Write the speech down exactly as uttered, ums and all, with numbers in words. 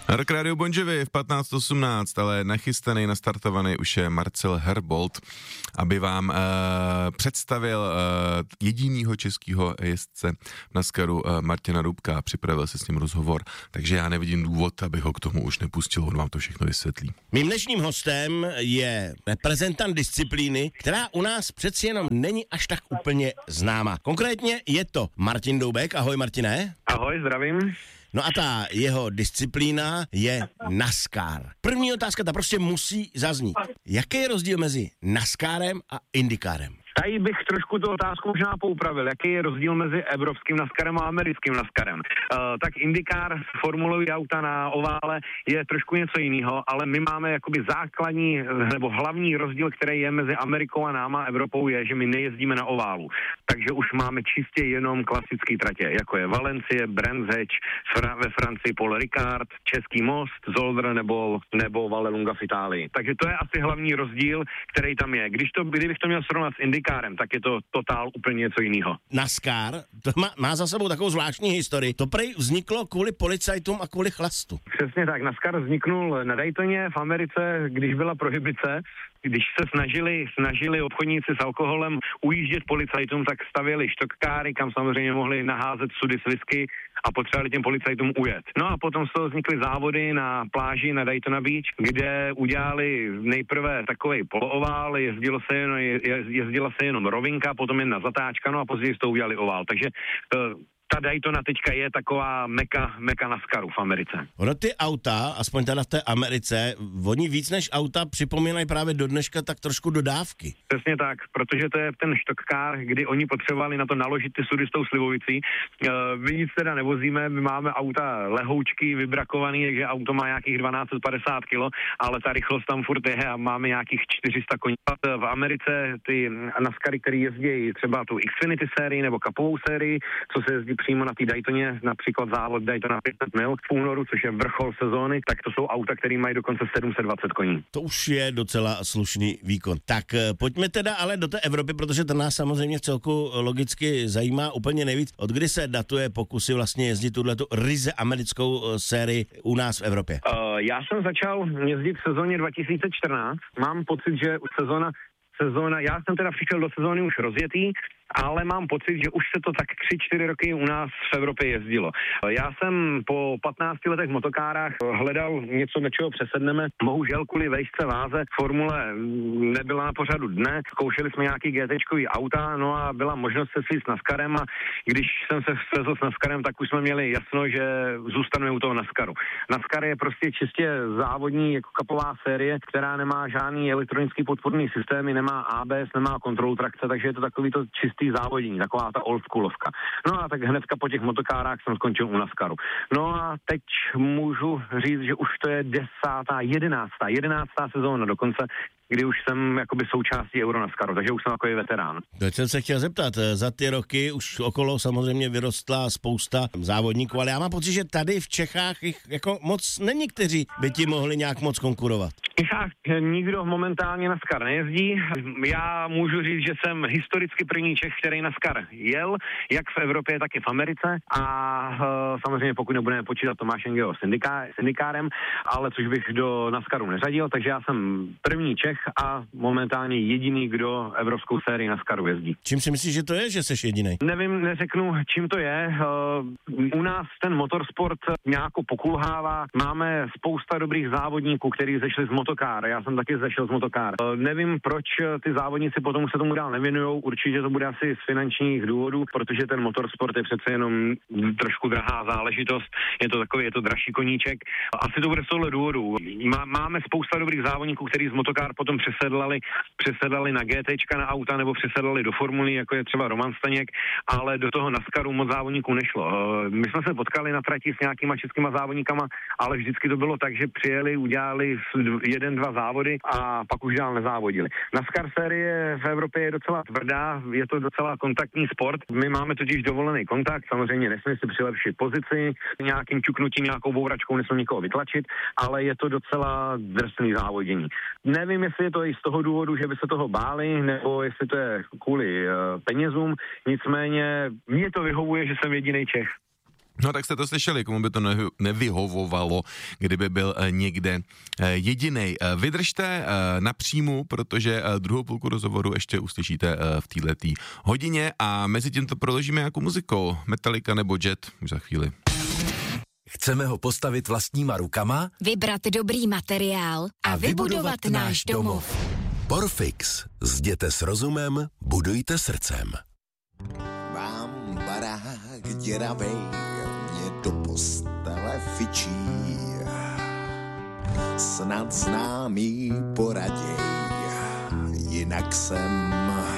Rock Radio Bon Jovi v patnáct osmnáct, ale nachystaný, nastartovaný už je Marcel Herbold, aby vám uh, představil uh, jedinýho českého jezdce NASCARu uh, Martina Dubka a připravil se s ním rozhovor, takže já nevidím důvod, aby ho k tomu už nepustil, on vám to všechno vysvětlí. Mým dnešním hostem je reprezentant disciplíny, která u nás přeci jenom není až tak úplně známa. Konkrétně je to Martin Dubek. Ahoj Martine. Ahoj, zdravím. No a ta jeho disciplína je NASCAR. První otázka, ta prostě musí zaznít. Jaký je rozdíl mezi NASCARem a IndyCarem? Tady bych trošku tu otázku možná poupravil. Jaký je rozdíl mezi evropským NASCARem a americkým NASCARem? Uh, tak IndyCar, formulový auta na ovále, je trošku něco jiného, ale my máme jakoby základní nebo hlavní rozdíl, který je mezi Amerikou a náma, Evropou, je, že my nejezdíme na oválu. Takže už máme čistě jenom klasické tratě, jako je Valencie, Brands Hatch, Fra- ve Francii Paul Ricard, Český most, Zolder nebo, nebo Vallelunga v Itálii. Takže to je asi hlavní rozdíl, který tam je. Když to, kdybych to měl srovnat s IndyCarem, tak je to totál úplně něco jiného. NASCAR to má, má za sebou takovou zvláštní historii. To prej vzniklo kvůli policajtům a kvůli chlastu. Přesně tak. NASCAR vzniknul na Daytoně v Americe, když byla prohibice. Když se snažili, snažili obchodníci s alkoholem ujíždět policajtům, tak stavěli štokkáry, kam samozřejmě mohli naházet sudy s whisky a potřebovali těm policajtům ujet. No a potom z toho vznikly závody na pláži na Daytona Beach, kde udělali nejprve takovej poloovál, jezdilo se jen, je, jezdila se jenom rovinka, potom jedna zatáčka, no a později z toho udělali ovál. Takže to, ta Daytona teďka je taková meka, meka NASCARu v Americe. Ono ty auta, aspoň teda v té Americe, oni víc než auta připomínají právě do dneška tak trošku dodávky. Přesně tak, protože to je ten štokár, kdy oni potřebovali na to naložit ty sudy s tou slivovicí. Uh, my nic teda nevozíme, my máme auta lehoučky, vybrakovaný, takže auto má nějakých dvanáct set padesát kilo, ale ta rychlost tam furt je a máme nějakých čtyři sta koní. V Americe ty NASCARy, který jezdí třeba tu Xfinity sérii nebo Cupovou sérii, co se jezdí přímo na té Daytoně, například závod Daytona pět set mil v únoru, což je vrchol sezóny, tak to jsou auta, které mají dokonce sedm set dvacet koní. To už je docela slušný výkon. Tak pojďme teda ale do té Evropy, protože to nás samozřejmě v celku logicky zajímá úplně nejvíc. Od kdy se datuje pokusy vlastně jezdit tuhletu ryze americkou sérii u nás v Evropě? Uh, já jsem začal jezdit v sezóně dva tisíce čtrnáct. Mám pocit, že sezóna Sezóna, já jsem teda přišel do sezóny už rozjetý, ale mám pocit, že už se to tak tři čtyři roky u nás v Evropě jezdilo. Já jsem po patnácti letech v motokárách hledal něco, na čeho přesedneme. Bohužel kvůli vejšce váze formule nebyla na pořadu dne. Zkoušeli jsme nějaký GTčkový auta, no a byla možnost se si s NASCARem a když jsem se svezl s NASCARem, tak už jsme měli jasno, že zůstaneme u toho NASCARu. NASCAR je prostě čistě závodní jako kapová série, která nemá žádný elektronický podporný systémy, nemá A B S, nemá kontrolu trakce, takže je to takový to čistý závodění, taková ta oldschoolovka. No a tak hnedka po těch motokárách jsem skončil u NASCARu. No a teď můžu říct, že už to je desátá, jedenáctá, jedenáctá sezóna dokonce, kdy už jsem jakoby součástí Euronascaru, takže už jsem takový veterán. Teď jsem se chtěl zeptat, za ty roky už okolo samozřejmě vyrostla spousta závodníků, ale já mám pocit, že tady v Čechách jich jako moc není, kteří by ti mohli nějak moc konkurovat. V Čechách nikdo momentálně NASCAR nejezdí. Já můžu říct, že jsem historicky první Čech, který NASCAR jel, jak v Evropě, tak i v Americe a uh, samozřejmě pokud nebudeme počítat Tomášem Geo s IndyCarem, ale což bych do NASCARu neřadil, takže já jsem první Čech a momentálně jediný, kdo evropskou sérii NASCARu jezdí. Čím si myslíš, že to je, že seš jediný? Nevím, neřeknu, čím to je. Uh, u nás ten motorsport nějako pokulhává. Máme spousta dobrých závodníků, kteří zešli z motokár. Já jsem taky zešel z motokár. Uh, nevím, proč ty závodníci potom se tomu dál nevěnujou. Určitě to bude asi z finančních důvodů, protože ten motorsport je přece jenom trošku drahá záležitost. Je to takový, je to dražší koníček. Asi to bude z tohle důvodu. Má, máme spousta dobrých závodníků, kteří z motokár potom přesedlali, přesedlali na GTčka na auta nebo přesedlali do formulí, jako je třeba Roman Staněk, ale do toho NASCARu moc závodníků nešlo. My jsme se potkali na trati s nějakýma českýma závodníkama, ale vždycky to bylo tak, že přijeli, udělali jeden, dva závody a pak už dál nezávodili. NASCAR série v Evropě je docela tvrdá, je to docela kontaktní sport. My máme totiž dovolený kontakt, samozřejmě nesmí si přilepšit pozici, nějakým čuknutím, nějakou bouračkou nesmí nikoho vytlačit, ale je to docela drsný závodění. Nevím, jestli je to i z toho důvodu, že by se toho báli, nebo jestli to je kvůli uh, penězům, nicméně mně to vyhovuje, že jsem jediný Čech. No tak jste to slyšeli, komu by to nevyhovovalo, kdyby byl někde jedinej. Vydržte na příjmu, protože druhou půlku rozhovoru ještě uslyšíte v této hodině a mezi tím to proložíme jako muzikou. Metallica nebo Jet už za chvíli. Chceme ho postavit vlastníma rukama, vybrat dobrý materiál a, a vybudovat náš domov. Porfix. Zděte s rozumem, budujte srdcem. Mám barák děravej, mě do postele fičí. Snad známý poraděj, jinak jsem